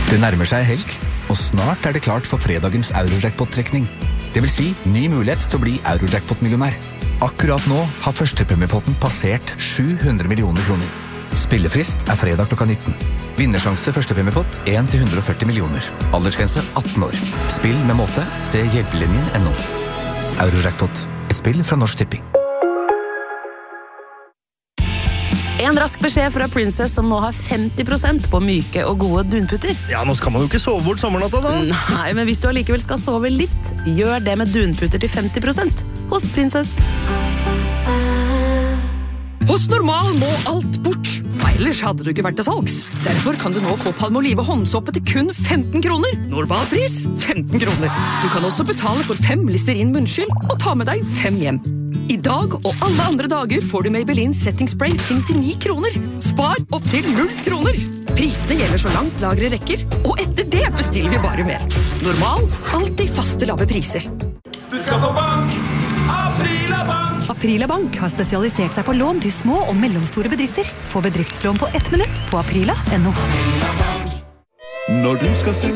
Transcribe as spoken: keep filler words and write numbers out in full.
Det nærmer seg helg, og snart er det klart for fredagens Eurojackpot-trekning. Det vil si ny mulighet til å bli Eurojackpot-millionær. Akkurat nå har førstepremiepotten passert sju hundre millioner kroner. Spillefrist er fredag klokka nitten. Vinnersjanse førstepremiepott en til hundre og førti millioner. Aldersgrense atten år. Spill med måte. Se hjelpelinjen punktum no. Eurojackpot. Et spill fra Norsk Tipping. En rask beskjed fra Princess som nå har femti prosent på myke og gode dunputter. Ja, nå skal man jo ikke sove bort sommernatta da. Nei, men hvis du allikevel skal sove litt, gjør det med dunputter til femti prosent hos Princess. Hos Normal må alt bort. Ellers hadde du ikke vært til salgs. Derfor kan du nå få Palmolive håndsåpe til kun femten kroner. Normalpris femten kroner. Du kan også betale for fem Listerin munnskyld og ta med deg fem hjem. I dag og alle andre dager får du Maybelline Setting Spray til nittini kroner. Spar opp til null kroner. Prisene gjelder så langt lagre rekker, og etter det bestiller vi bare mer. Normal, alltid faste lave priser. Du skal få bank! Aprila Bank! Aprila Bank har spesialisert seg på lån til små og mellomstore bedrifter. Få bedriftslån på ett minutt på aprila punktum no. Når du skal se